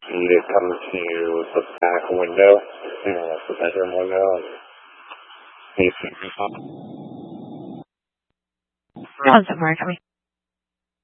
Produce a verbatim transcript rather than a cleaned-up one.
You come to the back window, you know, that's the bedroom window, and you see yourself. How's it work? I mean,